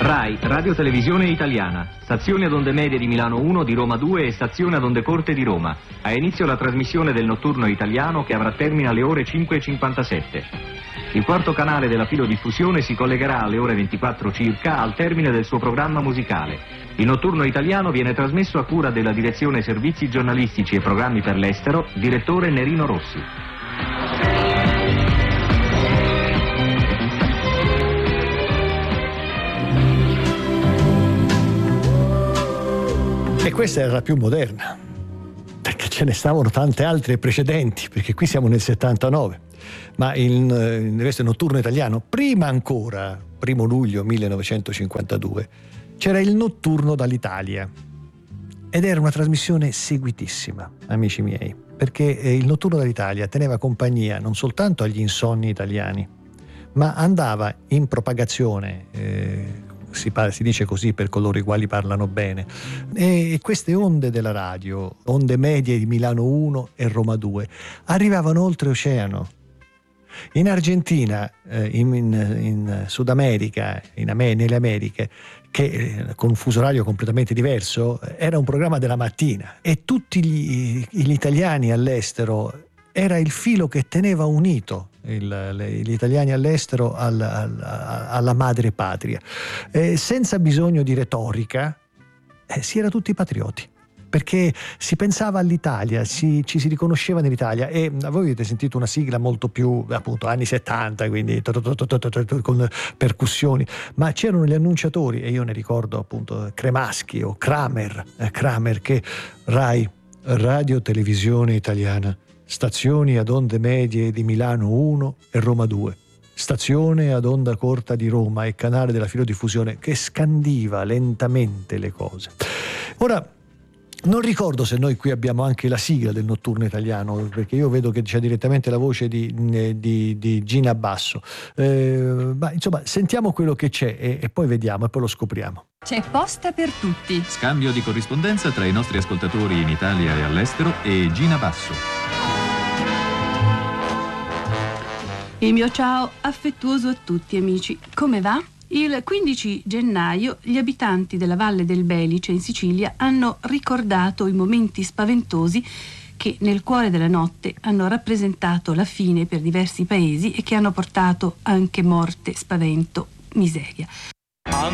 RAI, Radio Televisione Italiana, stazione ad onde medie di Milano 1, di Roma 2 e stazione ad onde corte di Roma. Ha inizio la trasmissione del notturno italiano che avrà termine alle ore 5:57. Il quarto canale della filodiffusione si collegherà alle ore 24 circa al termine del suo programma musicale. Il notturno italiano viene trasmesso a cura della direzione Servizi Giornalistici e Programmi per l'Estero, direttore Nerino Rossi. E questa era la più moderna, perché ce ne stavano tante altre precedenti, perché qui siamo nel 79, ma il resto è notturno italiano. Prima ancora, 1 luglio 1952, c'era il notturno dall'Italia ed era una trasmissione seguitissima, amici miei, perché il notturno dall'Italia teneva compagnia non soltanto agli insonni italiani, ma andava in propagazione, si dice così per coloro i quali parlano bene, e queste onde della radio, onde medie di Milano 1 e Roma 2, arrivavano oltreoceano. In Argentina, in Sud America, nelle Americhe, che con un fuso orario completamente diverso, era un programma della mattina, e tutti gli italiani all'estero era il filo che teneva unito gli italiani all'estero alla madre patria. Senza bisogno di retorica, si era tutti patrioti, perché si pensava all'Italia, ci si riconosceva nell'Italia. E voi avete sentito una sigla molto più, appunto, anni 70, quindi con percussioni, ma c'erano gli annunciatori, e io ne ricordo appunto Cremaschi o Kramer, che RAI, Radio Televisione Italiana, stazioni ad onde medie di Milano 1 e Roma 2, stazione ad onda corta di Roma e canale della filodiffusione, che scandiva lentamente le cose. Ora, non ricordo se noi qui abbiamo anche la sigla del notturno italiano, perché io vedo che c'è direttamente la voce di Gina Basso, ma insomma sentiamo quello che c'è e poi vediamo, e poi lo scopriamo. C'è posta per tutti. Scambio di corrispondenza tra i nostri ascoltatori in Italia e all'estero e Gina Basso. Il mio ciao affettuoso a tutti, amici. Come va? Il 15 gennaio gli abitanti della Valle del Belice in Sicilia hanno ricordato i momenti spaventosi che nel cuore della notte hanno rappresentato la fine per diversi paesi e che hanno portato anche morte, spavento, miseria.